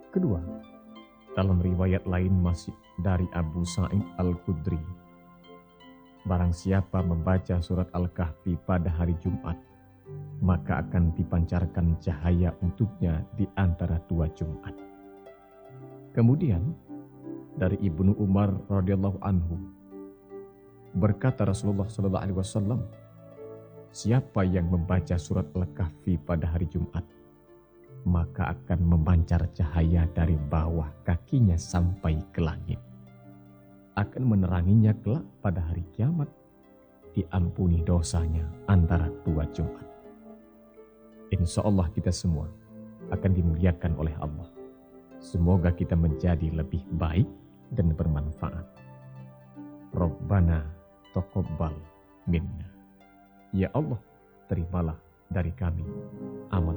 Kedua, dalam riwayat lain masih dari Abu Sa'id Al-Khudri, barang siapa membaca surat Al-Kahfi pada hari Jumat, maka akan dipancarkan cahaya untuknya di antara dua Jumat. Kemudian, dari Ibnu Umar radhiyallahu anhu, berkata Rasulullah sallallahu alaihi wasallam, siapa yang membaca surat Al-Kahfi pada hari Jumat, maka akan memancar cahaya dari bawah kakinya sampai ke langit. Akan meneranginya kelak pada hari kiamat, diampuni dosanya antara dua Jumat. Insya Allah kita semua akan dimuliakan oleh Allah. Semoga kita menjadi lebih baik dan bermanfaat. Rabbana taqabbal minna. Ya Allah, terimalah dari kami amal